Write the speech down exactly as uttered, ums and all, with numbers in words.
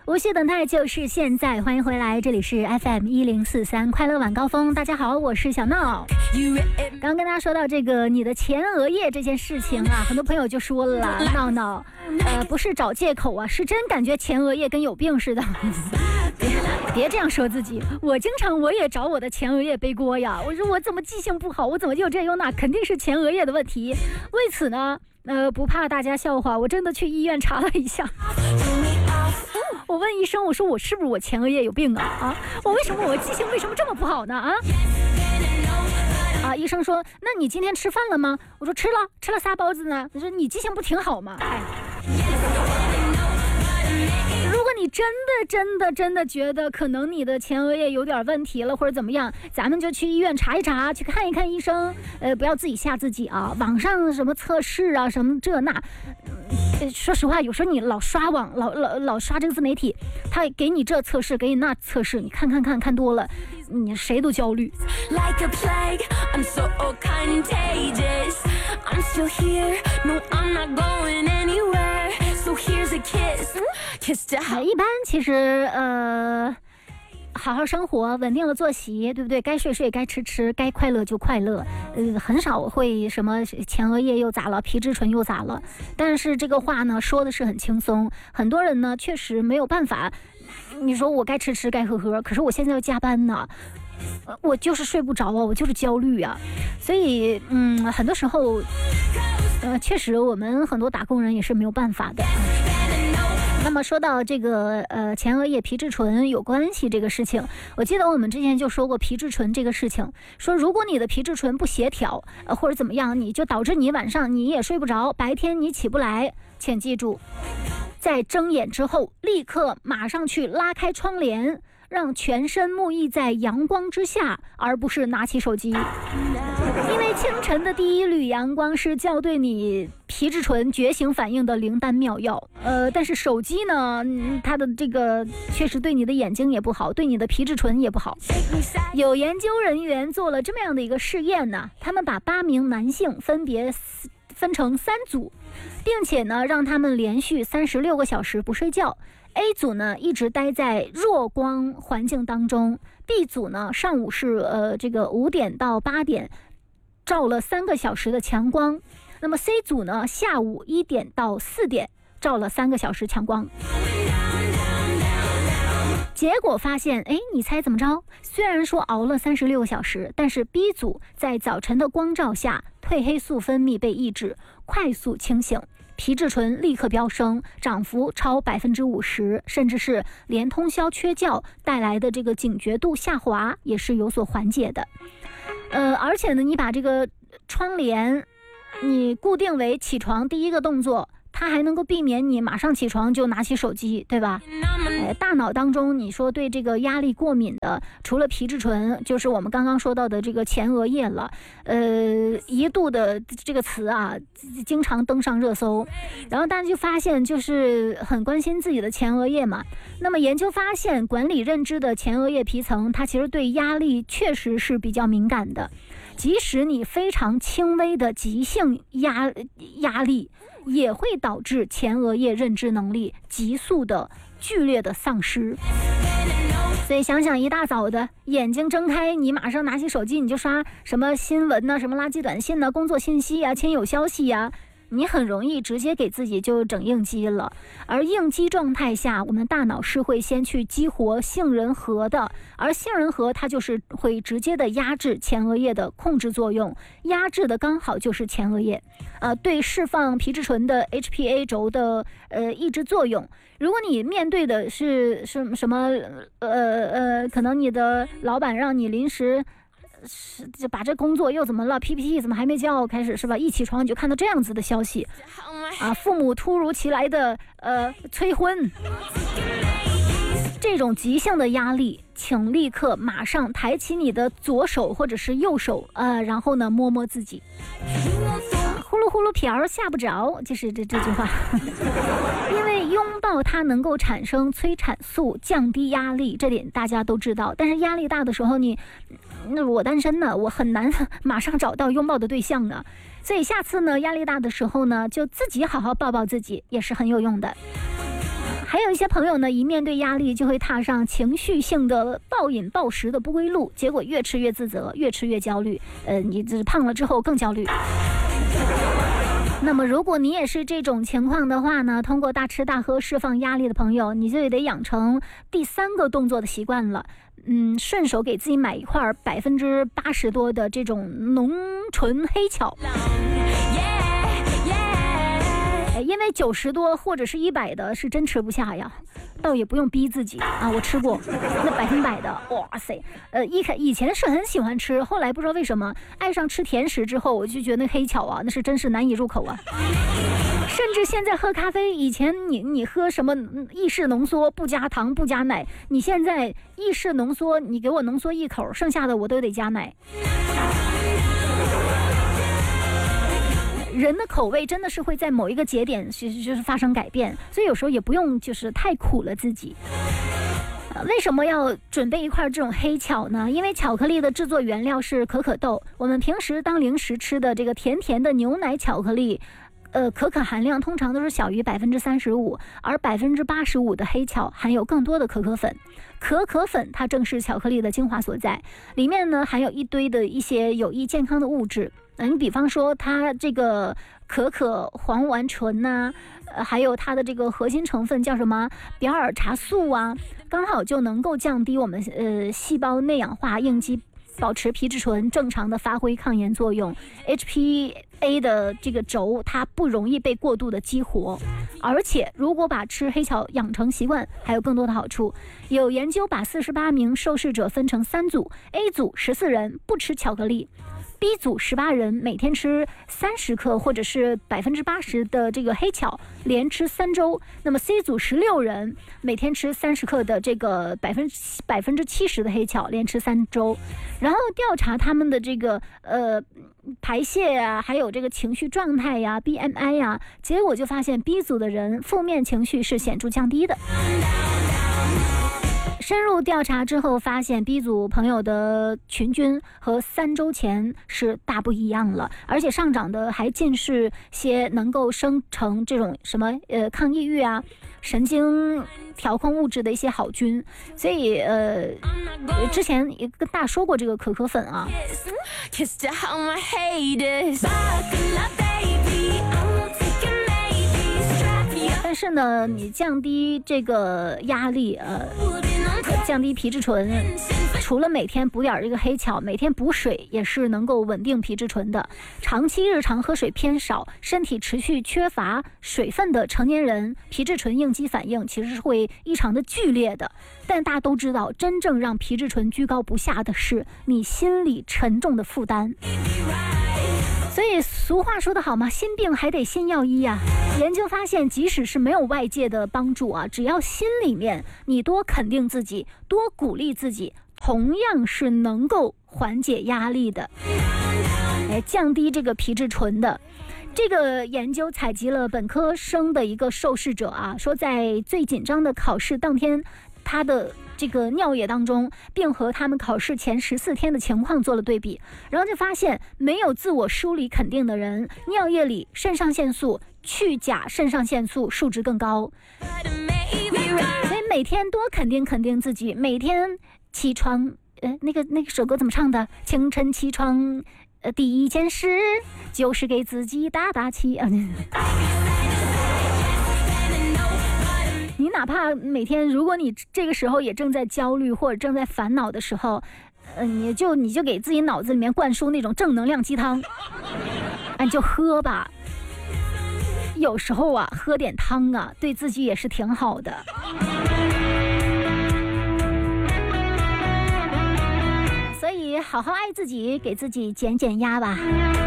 无需等待，就是现在。欢迎回来，这里是 F M 一零四三快乐晚高峰。大家好，我是小闹。刚刚跟大家说到这个你的前额叶这件事情啊，很多朋友就说了，闹闹，呃，不是找借口啊，是真感觉前额叶跟有病似的。别, 别这样说自己，我经常我也找我的前额叶背锅呀。我说我怎么记性不好，我怎么又这又那，肯定是前额叶的问题。为此呢，呃，不怕大家笑话，我真的去医院查了一下。我问医生，我说我是不是我前额叶有病啊？啊，我为什么我记性为什么这么不好呢？啊？啊，医生说，那你今天吃饭了吗？我说吃了，吃了仨包子呢。他说你记性不挺好吗？哎。如果你真的真的真的觉得可能你的前额叶有点问题了或者怎么样，咱们就去医院查一查，去看一看医生。呃，不要自己吓自己啊！网上什么测试啊，什么这那，呃、说实话，有时候你老刷网，老老老刷这个自媒体，他给你这测试，给你那测试，你看看看看多了，你谁都焦虑。Like a plague, I'm so contagious. I'm still here, no, I'm not going anywhere. So here's a kiss. 一般其实呃好好生活，稳定了作息，对不对？该睡睡，该吃吃，该快乐就快乐。呃，很少会什么前额叶又咋了，皮质醇又咋了。但是这个话呢，说的是很轻松。很多人呢，确实没有办法。你说我该吃吃，该喝喝，可是我现在要加班呢，我就是睡不着啊，我就是焦虑啊。所以，嗯，很多时候，呃，确实我们很多打工人也是没有办法的。那么说到这个呃前额叶皮质醇有关系这个事情，我记得我们之前就说过皮质醇这个事情，说如果你的皮质醇不协调，呃或者怎么样，你就导致你晚上你也睡不着，白天你起不来，请记住，在睁眼之后立刻马上去拉开窗帘，让全身沐浴在阳光之下，而不是拿起手机。因为清晨的第一缕阳光是校对你皮质醇觉醒反应的灵丹妙药。呃，但是手机呢，它的这个确实对你的眼睛也不好，对你的皮质醇也不好。有研究人员做了这么样的一个试验呢，他们把八名男性分别分成三组，并且呢让他们连续三十六个小时不睡觉。A 组呢一直待在弱光环境当中， B 组呢上午是呃这个五点到八点照了三个小时的强光，那么 C 组呢下午一点到四点照了三个小时强光。结果发现，哎，你猜怎么着？虽然说熬了三十六个小时，但是 B 组在早晨的光照下，褪黑素分泌被抑制，快速清醒，皮质醇立刻飙升，涨幅超百分之五十，甚至是连通宵缺觉带来的这个警觉度下滑也是有所缓解的。呃，而且呢，你把这个窗帘你固定为起床第一个动作，它还能够避免你马上起床就拿起手机，对吧？哎，大脑当中你说对这个压力过敏的，除了皮质醇，就是我们刚刚说到的这个前额叶了。呃，一度的这个词啊，经常登上热搜，然后大家就发现就是很关心自己的前额叶嘛。那么研究发现，管理认知的前额叶皮层，它其实对压力确实是比较敏感的。即使你非常轻微的急性压压力，也会导致前额叶认知能力急速的剧烈的丧失。所以想想一大早的眼睛睁开，你马上拿起手机，你就刷什么新闻呢、啊、什么垃圾短信呢、啊、工作信息啊、亲友消息啊，你很容易直接给自己就整应激了。而应激状态下，我们大脑是会先去激活杏仁核的，而杏仁核它就是会直接的压制前额叶的控制作用，压制的刚好就是前额叶，呃，对释放皮质醇的 H P A 轴的呃抑制作用。如果你面对的是是什么呃呃，可能你的老板让你临时是就把这工作又怎么了 P P T 怎么还没交，开始是吧，一起床你就看到这样子的消息啊，父母突如其来的呃催婚，这种急性的压力，请立刻马上抬起你的左手或者是右手，呃，然后呢摸摸自己，呼噜呼噜瓢儿下不着，就是这这句话。因为拥抱它能够产生催产素，降低压力，这点大家都知道。但是压力大的时候你，那我单身呢，我很难马上找到拥抱的对象呢。所以下次呢，压力大的时候呢，就自己好好抱抱自己，也是很有用的。 还有一些朋友呢，一面对压力就会踏上情绪性的暴饮暴食的不归路，结果越吃越自责，越吃越焦虑。呃，你这胖了之后更焦虑。那么如果你也是这种情况的话呢，通过大吃大喝释放压力的朋友，你就得养成第三个动作的习惯了。嗯，顺手给自己买一块百分之八十多的这种浓醇黑巧。因为九十多或者是一百的是真吃不下呀，倒也不用逼自己啊。我吃过那百分百的，哇塞，呃，一开以前是很喜欢吃，后来不知道为什么爱上吃甜食之后，我就觉得那黑巧啊，那是真是难以入口啊。甚至现在喝咖啡，以前你你喝什么意式浓缩，不加糖不加奶，你现在意式浓缩，你给我浓缩一口，剩下的我都得加奶。人的口味真的是会在某一个节点是就是发生改变，所以有时候也不用就是太苦了自己。呃、为什么要准备一块这种黑巧呢？因为巧克力的制作原料是可可豆，我们平时当零食吃的这个甜甜的牛奶巧克力，呃，可可含量通常都是小于百分之三十五，而百分之八十五的黑巧含有更多的可可粉。可可粉它正是巧克力的精华所在，里面呢含有一堆的一些有益健康的物质。呃、你比方说它这个可可黄烷醇呐、啊，呃，还有它的这个核心成分叫什么表尔茶素啊，刚好就能够降低我们呃细胞内氧化应激，保持皮质醇正常的发挥抗炎作用。 H P A 的这个轴它不容易被过度的激活，而且如果把吃黑巧养成习惯还有更多的好处。有研究把四十八名受试者分成三组， A 组十四人不吃巧克力， B 组十八人每天吃三十克或者是百分之八十的这个黑巧，连吃三周。那么 C 组十六人每天吃三十克的这个百分百分之七十的黑巧，连吃三周。然后调查他们的这个呃排泄啊，还有这个情绪状态呀、B M I 呀，结果就发现 B 组的人负面情绪是显著降低的。深入调查之后发现 B 组朋友的群均和三周前是大不一样了，而且上涨的还尽是些能够生成这种什么呃抗抑郁啊、神经调控物质的一些好菌。所以呃之前也跟大家说过这个可可粉啊。但是呢，你降低这个压力，呃，降低皮质醇，除了每天补点这个黑巧，每天补水也是能够稳定皮质醇的。长期日常喝水偏少，身体持续缺乏水分的成年人，皮质醇应激反应其实是会异常的剧烈的。但大家都知道，真正让皮质醇居高不下的是你心理沉重的负担。所以俗话说得好嘛，心病还得心药医啊。研究发现，即使是没有外界的帮助啊，只要心里面你多肯定自己，多鼓励自己，同样是能够缓解压力的，哎，降低这个皮质醇的。这个研究采集了本科生的一个受试者啊，说在最紧张的考试当天，他的这个尿液当中，并和他们考试前十四天的情况做了对比，然后就发现没有自我梳理肯定的人，尿液里肾上腺素、去甲肾上腺素数值更高。所以每天多肯定肯定自己，每天起床，呃，那个那个首歌怎么唱的？清晨起床，呃，第一件事就是给自己打打气啊。你哪怕每天，如果你这个时候也正在焦虑或者正在烦恼的时候，呃，你就你就给自己脑子里面灌输那种正能量鸡汤，哎，你就喝吧。有时候啊，喝点汤啊，对自己也是挺好的。所以好好爱自己，给自己减减压吧。